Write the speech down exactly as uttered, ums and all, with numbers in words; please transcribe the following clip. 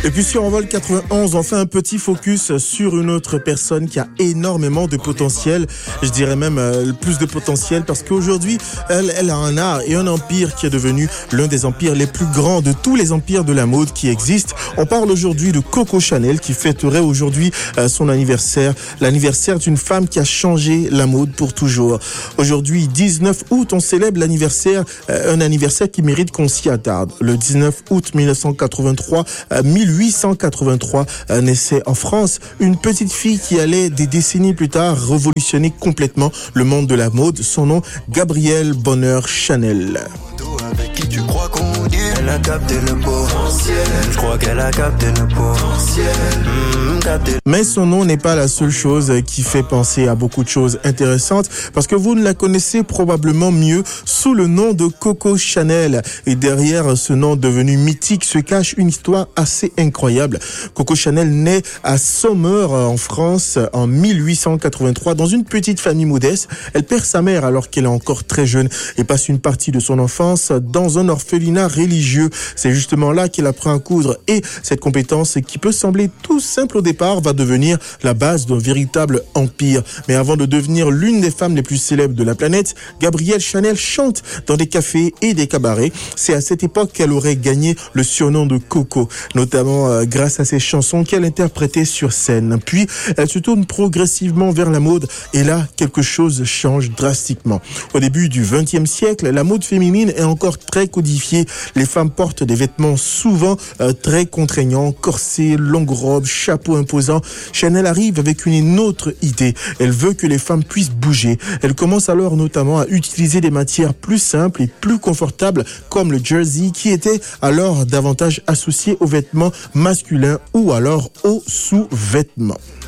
Et puis sur Envol quatre-vingt-onze, on fait un petit focus sur une autre personne qui a énormément de potentiel. Je dirais même euh, plus de potentiel parce qu'aujourd'hui, elle, elle a un art et un empire qui est devenu l'un des empires les plus grands de tous les empires de la mode qui existent. On parle aujourd'hui de Coco Chanel qui fêterait aujourd'hui euh, son anniversaire. L'anniversaire d'une femme qui a changé la mode pour toujours. Aujourd'hui, dix-neuf août, on célèbre l'anniversaire, euh, un anniversaire qui mérite qu'on s'y attarde. Le dix-neuf août mille neuf cent quatre-vingt-trois, euh, mille huit cent quatre-vingt-trois, euh, naissait en France une petite fille qui allait des décennies plus tard révolutionner complètement le monde de la mode. Son nom, Gabrielle Bonheur Chanel. Avec qui tu crois qu'on est? Elle a capté le potentiel. Je crois qu'elle a capté le potentiel. Mmh, capté. Mais son nom n'est pas la seule chose qui fait penser à beaucoup de choses intéressantes parce que vous ne la connaissez probablement mieux sous le nom de Coco Chanel. Et derrière ce nom devenu mythique se cache une histoire assez incroyable. Coco Chanel naît à Saumur en France en mille huit cent quatre-vingt-trois dans une petite famille modeste. Elle perd sa mère alors qu'elle est encore très jeune et passe une partie de son enfance dans un orphelinat religieux. C'est justement là qu'elle apprend à coudre et cette compétence qui peut sembler tout simple au départ va devenir la base d'un véritable empire. Mais avant de devenir l'une des femmes les plus célèbres de la planète, Gabrielle Chanel chante dans des cafés et des cabarets. C'est à cette époque qu'elle aurait gagné le surnom de Coco, notamment euh, grâce à ses chansons qu'elle interprétait sur scène. Puis, elle se tourne progressivement vers la mode et là, quelque chose change drastiquement. Au début du vingtième siècle, la mode féminine est encore très codifiée. Les femmes portent des vêtements souvent euh, très contraignants, corsets, longues robes, chapeaux imposants. Chanel arrive avec une autre idée. Elle veut que les femmes puissent bouger. Elle commence alors notamment à utiliser des matières plus simples et plus confortables comme le jersey qui était alors davantage associé aux vêtements masculins ou alors aux sous-vêtements.